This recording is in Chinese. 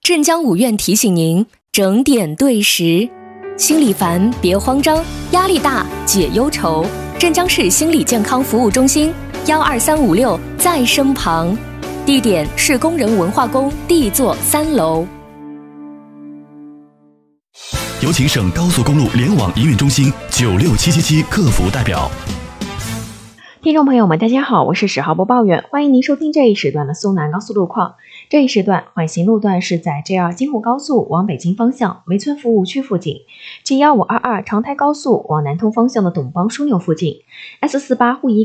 镇江五院提醒您整点对时，心里烦别慌张，压力大解忧愁。镇江市心理健康服务中心12356在身旁，地点是工人文化宫D座3楼。 有请省高速公路联网营运中心96777客服代表。 听众朋友们，大家好，我是10号播报员，欢迎您收听这一时段的苏南高速路况。这一时段缓行路段是在 JR 京沪高速往北京方向梅村服务区附近， G1522 长台高速往南通方向的董邦枢纽附近， S48沪宜